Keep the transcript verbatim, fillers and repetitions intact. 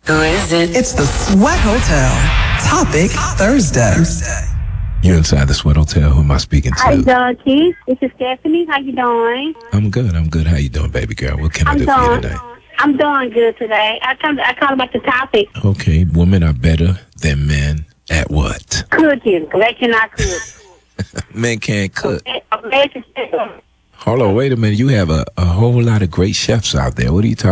Who is it? It's the Sweat Hotel. Topic Thursday. You're inside the Sweat Hotel. Who am I speaking to? How you doing, Keith? This is Stephanie. How you doing? I'm good. I'm good. How you doing, baby girl? What can I I'm do for you doing. today? I'm doing good today. I come. I called about the topic. Okay, women are better than men at what? Cooking. Let you not cook. Men can't cook. Amazing. Hold on, wait a minute. You have a, a whole lot of great chefs out there. What are you talking